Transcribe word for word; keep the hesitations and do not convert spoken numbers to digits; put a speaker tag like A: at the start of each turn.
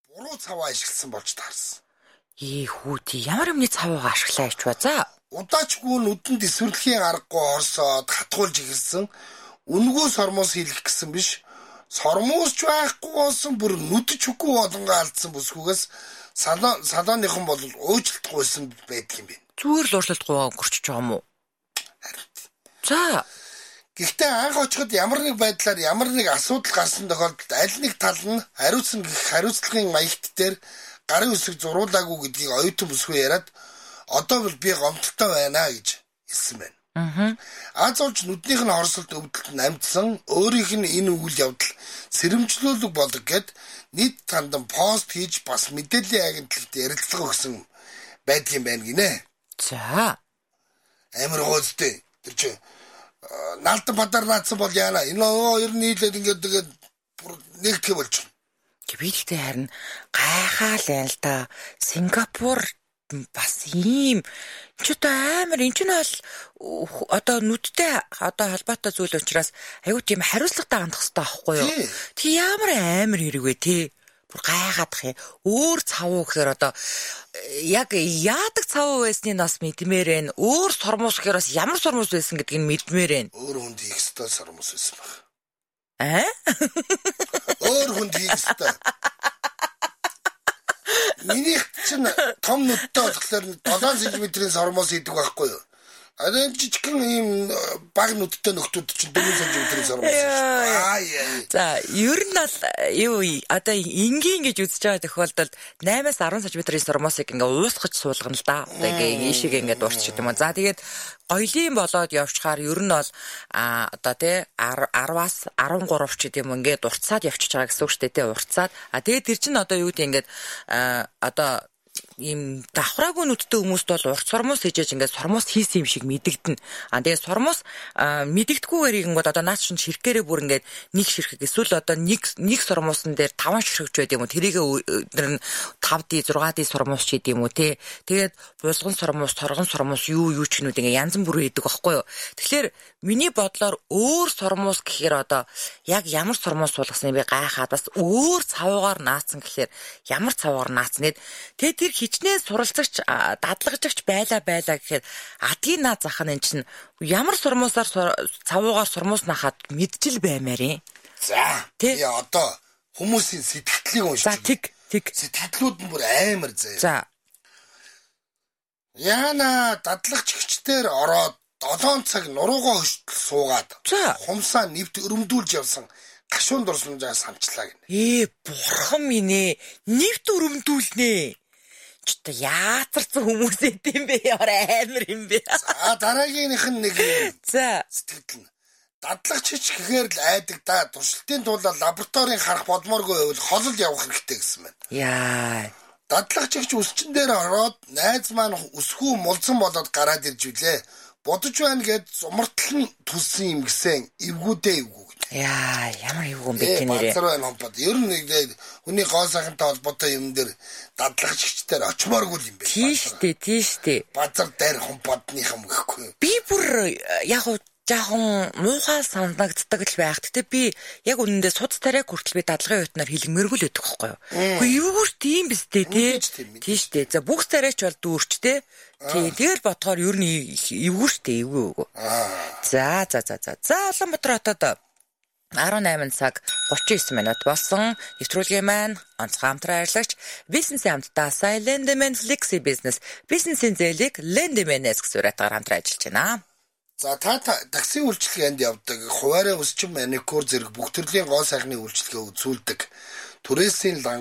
A: буруу цаваа ашигласан болж таарсан.
B: Ээ хүүти ямар юмны цаваагаа ашиглаа ич ба. За.
A: Удаачгүй нүдэнд эсвэрлэхийн аргагүй орсоод хатгуулж ирсэн. Үнгүү сормоос хийлгэх гэсэн биш. Сормоосч байхгүй болсон бүр нүдч үгүй болонго алдсан бүсгүйгээс салон салоныхан бол уучлалтгүйсэн байдаг юм байна.
B: Зүгээр л уучлалтгүйгаа өнгөрчихөж байгаа юм уу? За.
A: Гэхдээ анх очиход ямар нэг байдлаар ямар нэг асуудал гарсан тохиолдолд аль нэг тал нь хариуцсан гэх хариуцлагын маягт дээр гарын үсэг зуруулаагүй гэдгийг оюутан бүсгүй яриад одоо бол би гомдолтой байна гэж хэлсэн байна.
B: Аа.
A: Аз олж нүднийх нь хорсолт өвдөлт намжсан өөрийнх нь энэ үйл явдал сэрэмжлүүлэг болдог гэд нийт тандан пост хийж бас мэдээллийн агентлагт ярилцлага өгсөн байдаг юм байна гинэ.
B: За.
A: Амар гоцтой. Тэр чи наалтан бадар наацсан бол яана. Энэ хоёр нийлээд ингээд тэгээд нэгтгэх болж байна.
B: Би тэгтээ харин гайхаал яа л та. Сингапур бас ийм ч одоо амар энэ ч нь бол одоо нүдтэй одоо холбоотой зүйл учраас аюу тийм хариуцлагатай хандах хэрэгтэй байхгүй юу? Тэг ямар амар хэрэг вэ те? Бүр гайхаадах юм. Өөр цавуу гэхээр одоо яг яадаг цавуу байсныг бас мэдмээр байна. Өөр сормоос гэхээр бас ямар сормоос байсан гэдгийг мэдмээр байна.
A: Өөр хүнд хийх ёстой сормоос байсан баг.
B: Аа?
A: Өөр хүнд хийх ёстой. Миний чинь том нүдтэй болохоор долоон сантиметрийн сормоос хийдэг байхгүй юу? Аа жижигхэн ийм баг нүдтэй нөхдүүд чинь дөрвөн сантиметрийн сормоос. Аа яа.
B: За, ер нь бол юу одоо энгийн гэж үзэж байгаа тохиолдолд наймаас арван сантиметрийн сормоосыг ингээ уусгаж суулгана л да. Одоо ингээ ийшээ ингээ дуурчих юм аа. За, тэгээд гоёлын болоод явчихаар ер нь бол а одоо тий араваас арван гурав ч гэдэм ингээ дурцаад явчихж байгаа гэсэн үг шүү дээ тий урцаад. А тэгээд тэр чинь одоо юу гэдэг ингээд одоо ийм давхраагүй нүдтэй хүмүүст бол урт сормоос хийжээж ингээд сормоос хийсэн юм шиг мэдэгдэн. А тэгээ сормоос мэдэгдэхгүйгээр ингэнгүүт одоо наач шин ширхгээрээ бүр ингээд нэг ширхэг эсвэл одоо нэг нэг сормоосон дээр таван ширхэгч байд юм уу? Тэрийг өдөр нь тав ди зургаа ди сормоос ч гэдэм үү те. Тэгээд булган сормоос, торгон сормоос юу юу ч нүд ингээд янз бүр байдаг байхгүй юу? Тэгэхээр миний бодлоор өөр сормоос гэхээр одоо яг ямар сормоос суулгасан юм бэ гайхаад бас өөр цавуугаар наацсан гэхээр ямар цавуугаар наацсан гээд тэгээ тэр хичнээн суралцагч дадлагжагч байла байла гэхээр адгийн наа зах нь чинь ямар сормоосаар цавуугаар сормоос нахад мэдчил баймаар юм.
A: За тий одоо хүмүүсийн сэтгэлдлийг уншиж.
B: За тэг тэг
A: сэтгэлдлүүд нь бүр амар заяа.
B: За
A: яана дадлагчгчдэр ороод долоон цаг нуруугаа хөштөл суугаад хумсаа нэвт өрөмдүүлж явсан гашуун дурсан жаа санчлаа гинэ.
B: Ээ бурхан минь ээ нэвт өрөмдүүлнэ. Ч яатарсан хүмүүс эдэм бэ ямар амар юм бэ.
A: За дараагийнх нь нэг
B: за
A: сэтгэл нь дадлагчч гэхээр л айдаг да туршилтын тулд лабораторийн харах бодмооргүй байвал холол явах хэрэгтэй гэсэн байна.
B: Яа.
A: Дадлагчч үсчин дээр ороод найз маань өсгөө мулцсан болоод гараад ирж үлээ. Бодож байна гэд зумартал нь түлсэн юм гисэн эвгүүдээ эвгүү.
B: Яа, ямар эвгүй юм бэ тийм нэрээ.
A: Базар байна хомпод. Ер нь хүний гоо сайхантай холбоотой юм дээр дадлагччдэр очмооргүй юм бэ.
B: Тийштэй, тийштэй.
A: Базар дээр хомподных юм гэхгүй.
B: Би бүр яг жаахан муухай санагддаг л байх. Гэтэ би яг үнэндээ суд тариаг хүртэл би дадлагын оюутнаар хэлмээргүй л байдаг байхгүй юу. Үгүй юу ч тийм биз дээ тий. Тийштэй. За бүх тариач бол дүүрч тий. Тий, тэгэл бодохоор ер нь эвгүй штэ, эвгүй эвгүй. За, за, за, за. За, Улаанбаатар хотод арван айман цаг гучин девять минут болсон. Нэвтрүүлгийн маань онцгой хамтран ажиллагч бизнесийн хамтдаа сайн Lendman Flexi Business бизнесийн зээлийг Lendman-ээс гүрэтээр хамтран ажиллаж байна.
A: За та такси үйлчилгээнд явдаг, хуваараа өсчин маникюр зэрэг бүх төрлийн гоо сайхны үйлчилгээ үзүүлдэг. Түрээсийн